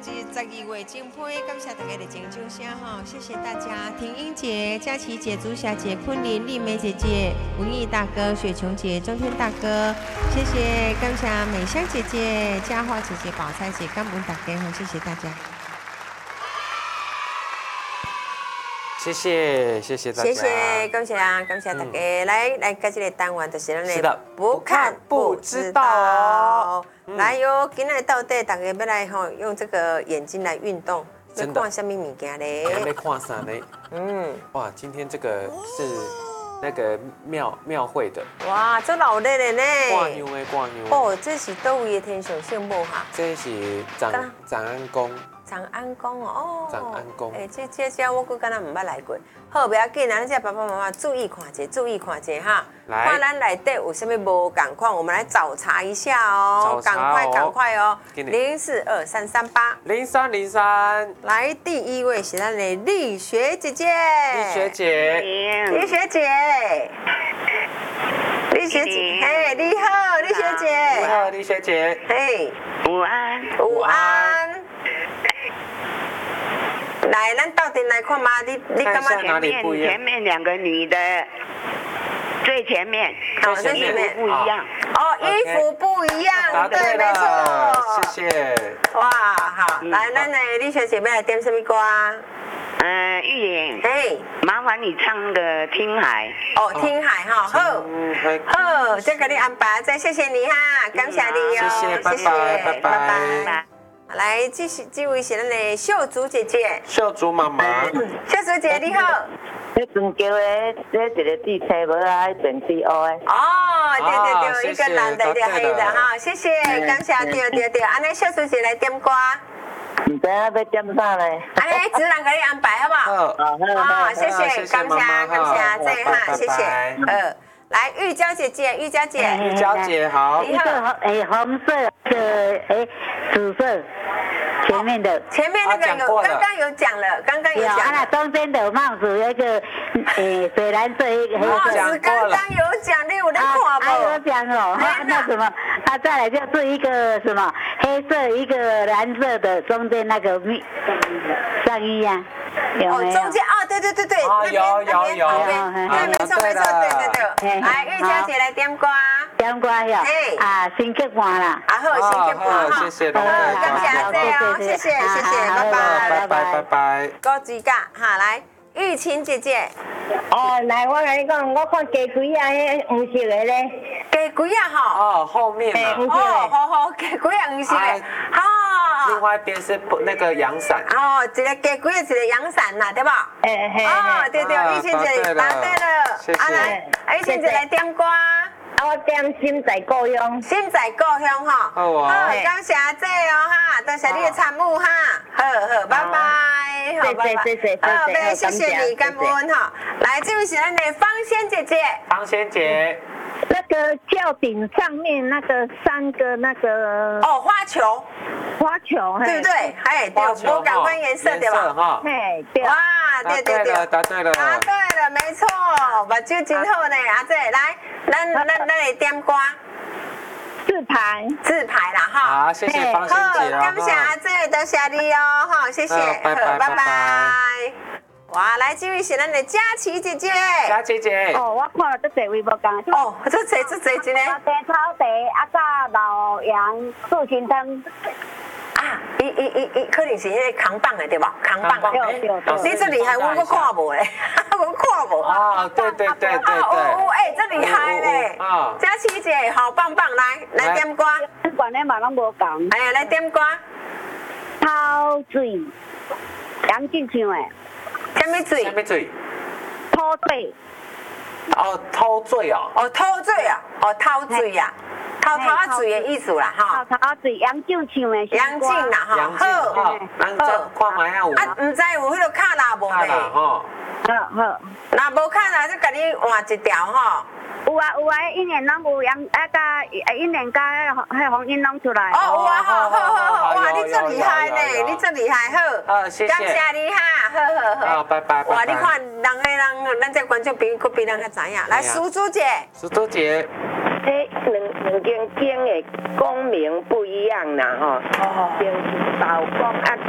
12月精配，感谢大家的精掌声哈，谢谢大家。婷英姐、佳琪姐、朱霞姐、昆凌、丽梅姐姐、文艺大哥、雪琼姐、中天大哥，谢谢，感谢美香姐姐、佳华姐姐、宝钗姐、甘文大家哈，谢谢大家。 谢谢大家， 谢谢，感谢大家。来，跟这个单元就是咱的不看不知道。来哟，今天到底大家要来用这个眼睛来运动，要看什么物件嘞？ 要看啥呢？哇，今天这个是那个庙会的。 哇，这老热的呢。 挂牛。 哦，这是倒位的天上圣母哈？ 这是长安宫。 长安宫哦， 长安宫， 这我搁敢若唔捌来过。好，不要紧，咱这爸爸妈妈注意看者哈。看咱内底有啥物无共款，我们来找查一下哦。赶快哦！042338 0303。 来，第一位是咱的丽雪姐姐。 丽雪姐， 嘿，你好，丽雪姐。 你好，丽雪姐。 嘿， 午安。 来，咱到底来看嘛？你干嘛？ 前面两个女的，最前面， 最前面不一样。 哦，衣服不一样，对，没错。 谢谢。 哇，好，来，咱的丽雪姐要来点什么歌啊？ 玉玲， 嘿， 麻烦你唱个《听海》。 哦，听海哈，好，再给你安排，再谢谢你哈，感谢你哦， 谢谢，拜拜。 来，这位是咱的秀竹姐姐， 秀竹妈妈， 秀竹姐你好。 你全叫的这一个地车无啊，整地乌的。 哦，对，一个男的，一个黑的哈，谢谢，感谢，对，安尼秀竹姐来点歌。 唔知要点啥嘞？ 子兰给你安排好不好？好，谢谢，感谢，这哈，谢谢，来，玉娇姐姐好。 一个红色的紫色，前面那个刚刚有讲了， 中间的帽子有一个水蓝色一个黑色。 刚刚有讲，你有在看不？ 有讲哦，那什么，再来就是一个什么黑色一个蓝色的中间那个上衣呀。 中间对， 有， 对，没错，对。来，玉娇姐来点歌。 呀，新曲换啦。 好，新曲换哈。 谢谢， 感谢哦，谢谢，拜拜。高级噶，哈，来，玉琴姐姐。 来，我跟你讲，我看鸡龟啊，迄黄色的咧。 鸡龟啊，哈。 后面啊。 好，鸡龟啊，黄色的。好。 另外一边是那个阳伞。 一个鸡龟，一个阳伞呐，对吧？对，玉琴姐答对了。 谢谢。 来，玉琴姐来点歌。 我点心在故乡。 心在故乡哈。好，感谢这哈，多谢你的参与哈。好，拜拜。谢谢你，感恩哈。来，这位是咱的芳仙姐姐。 芳仙姐。 那个轿顶上面那个3个那个花球，对不对？对，我赶快颜色对吧？ 对。 哇，对， 答对了， 没错，目睭真好呢，阿姐，来，咱来点歌。自拍啦哈。 好，谢谢芳仙姐感谢阿姐，多谢你哦，哈，谢谢，拜拜。哇，来，这位是咱的佳琪姐姐。 我看了这侪位无共。 这侪真嘞。 草地甲老杨素心汤。 伊可能是迄个扛棒的对吧？扛棒。你这厉害，我看无嘞， 对。 这厉害嘞。佳琪姐，好棒，来点歌。 管咧嘛拢无共。 来点歌。 偷水，杨进唱的。 什么水？ 偷醉。 偷醉啊！ 偷醉啊！偷水的意思啦，哈。 偷水，杨静唱的。 杨静啦，哈。好， 咱再看卖下有。 唔知有迄个卡拉无嘞？ 好。 那无卡拉，就甲你换一条哈。 有啊，一年拢有一年加迄黄金拢出来。 有啊，好，你真厉害嘞，好。 谢谢。 感谢你哈，好。 拜拜。 哇，你看，咱这观众比人较知影。来，苏珠姐。 这两间经的功名不一样啦吼。哦。经是道光啊，